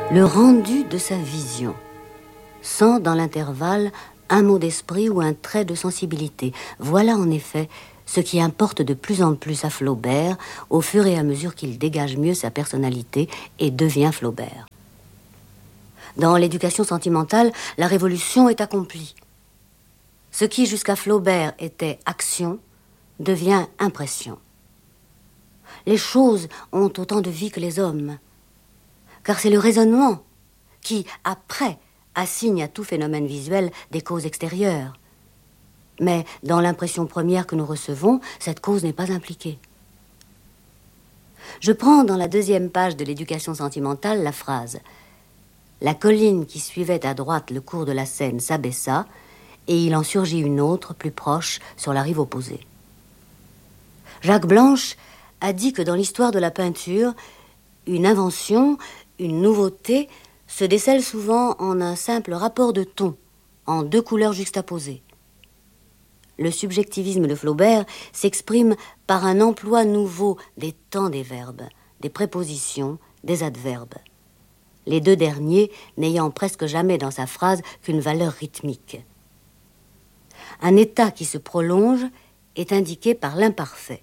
le rendu de sa vision, sans, dans l'intervalle, un mot d'esprit ou un trait de sensibilité. Voilà en effet ce qui importe de plus en plus à Flaubert au fur et à mesure qu'il dégage mieux sa personnalité et devient Flaubert. Dans l'éducation sentimentale, la révolution est accomplie. Ce qui jusqu'à Flaubert était action devient impression. Les choses ont autant de vie que les hommes, car c'est le raisonnement qui, après, assigne à tout phénomène visuel des causes extérieures. Mais dans l'impression première que nous recevons, cette cause n'est pas impliquée. Je prends dans la 2e page de l'éducation sentimentale la phrase « La colline qui suivait à droite le cours de la Seine s'abaissa et il en surgit une autre, plus proche, sur la rive opposée. » Jacques Blanche a dit que dans l'histoire de la peinture, une invention, une nouveauté, se décèle souvent en un simple rapport de ton, en 2 couleurs juxtaposées. Le subjectivisme de Flaubert s'exprime par un emploi nouveau des temps des verbes, des prépositions, des adverbes. Les 2 derniers n'ayant presque jamais dans sa phrase qu'une valeur rythmique. Un état qui se prolonge est indiqué par l'imparfait.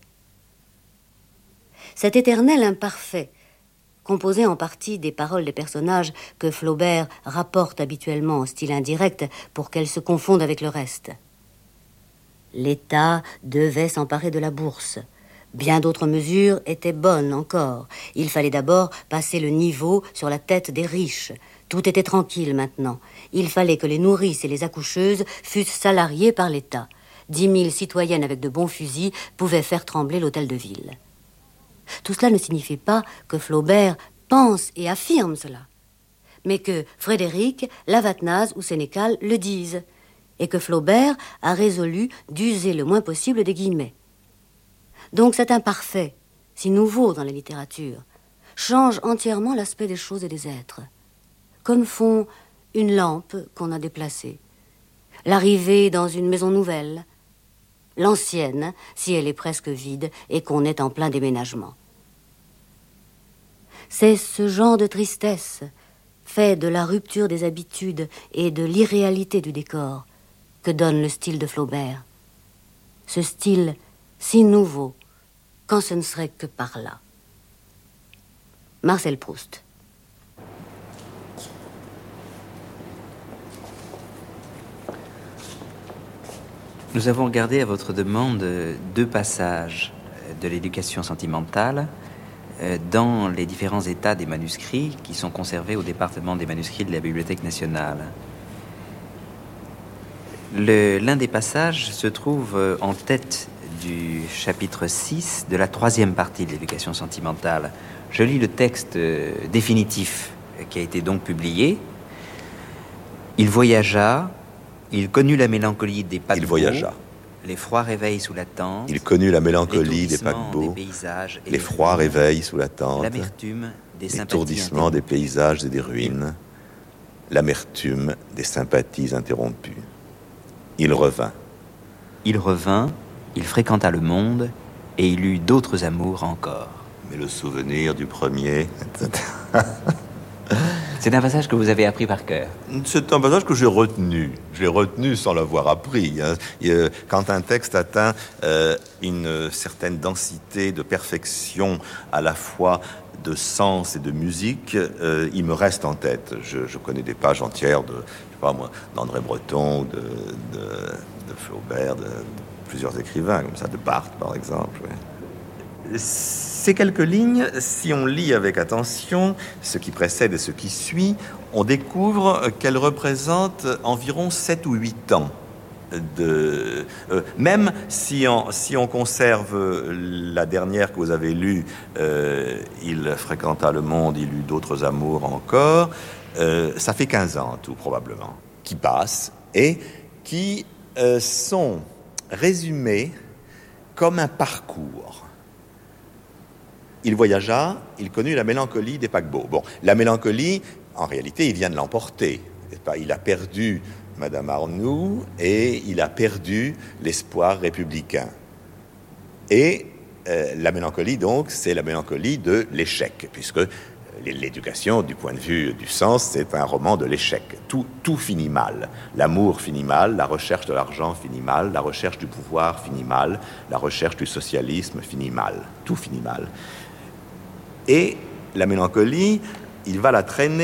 Cet éternel imparfait, composé en partie des paroles des personnages que Flaubert rapporte habituellement en style indirect pour qu'elles se confondent avec le reste. L'État devait s'emparer de la bourse. Bien d'autres mesures étaient bonnes encore. Il fallait d'abord passer le niveau sur la tête des riches. Tout était tranquille maintenant. Il fallait que les nourrices et les accoucheuses fussent salariées par l'État. 10 000 citoyennes avec de bons fusils pouvaient faire trembler l'hôtel de ville. Tout cela ne signifie pas que Flaubert pense et affirme cela, mais que Frédéric, Lavatnaz ou Sénécal le disent, et que Flaubert a résolu d'user le moins possible des guillemets. Donc cet imparfait, si nouveau dans la littérature, change entièrement l'aspect des choses et des êtres, comme font une lampe qu'on a déplacée, l'arrivée dans une maison nouvelle, l'ancienne, si elle est presque vide et qu'on est en plein déménagement. C'est ce genre de tristesse, fait de la rupture des habitudes et de l'irréalité du décor, que donne le style de Flaubert. Ce style si nouveau, quand ce ne serait que par là. Marcel Proust. Nous avons regardé à votre demande 2 passages de l'éducation sentimentale dans les différents états des manuscrits qui sont conservés au département des manuscrits de la Bibliothèque nationale. L'un des passages se trouve en tête du chapitre 6 de la 3e partie de l'éducation sentimentale. Je lis le texte définitif qui a été donc publié. Il voyagea, il connut la mélancolie des paquebots. Il voyagea. Les froids réveils sous la tente. Il connut la mélancolie des paquebots, les froids réveils sous la tente, l'amertume des l'étourdissement des paysages et des ruines, l'amertume des sympathies interrompues. Il revint. Il revint, il fréquenta le monde, et il eut d'autres amours encore. Mais le souvenir du premier, etc. C'est un passage que vous avez appris par cœur. C'est un passage que j'ai retenu. Je l'ai retenu sans l'avoir appris. Quand un texte atteint une certaine densité de perfection, à la fois de sens et de musique, il me reste en tête. Je connais des pages entières de, je sais pas moi, d'André Breton, de Flaubert, de plusieurs écrivains comme ça, de Barthes par exemple. Oui. Ces quelques lignes, si on lit avec attention ce qui précède et ce qui suit, on découvre qu'elles représentent environ 7 ou 8 ans. Même si on conserve la dernière que vous avez lue, il fréquenta le monde, il eut d'autres amours encore, ça fait 15 ans tout probablement, qui passent et qui sont résumés comme un parcours. Il voyagea, il connut la mélancolie des paquebots. Bon, la mélancolie, en réalité, il vient de l'emporter. Il a perdu Madame Arnoux et il a perdu l'espoir républicain. Et la mélancolie, donc, c'est la mélancolie de l'échec, puisque l'éducation, du point de vue du sens, c'est un roman de l'échec. Tout finit mal. L'amour finit mal, la recherche de l'argent finit mal, la recherche du pouvoir finit mal, la recherche du socialisme finit mal. Tout finit mal. Et la mélancolie, il va la traîner